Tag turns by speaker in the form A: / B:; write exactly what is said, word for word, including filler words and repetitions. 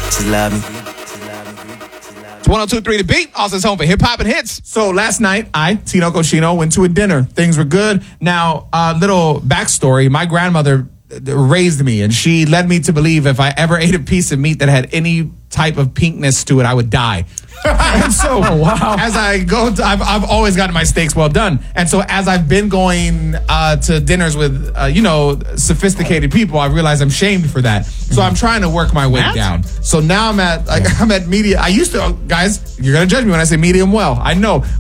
A: She love me.
B: It's one oh two point three The Beat, Austin's home for hip-hop and hits.
C: So last night, I, Tino Cochino, went to a dinner. Things were good. Now, a uh, little backstory. My grandmother raised me, and she led me to believe if I ever ate a piece of meat that had any type of pinkness to it, I would die. And so, oh, wow. as I go, to, I've, I've always gotten my steaks well done. And so, as I've been going uh, to dinners with, uh, you know, sophisticated people, I realize I'm shamed for that. So I'm trying to work my way Matt? down. So now I'm at, like, I'm at media. I used to, guys, you're gonna judge me when I say medium well. I know.